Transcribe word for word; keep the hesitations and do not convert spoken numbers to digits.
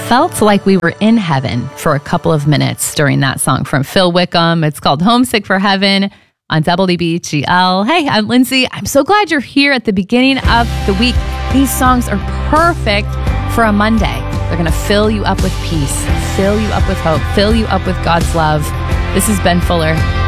felt like we were in heaven for a couple of minutes during that song from Phil Wickham. It's called Homesick for Heaven on W B G L. Hey, I'm Lindsay. I'm so glad you're here at the beginning of the week. These songs are perfect for a Monday. They're going to fill you up with peace, fill you up with hope, fill you up with God's love. This is Ben Fuller.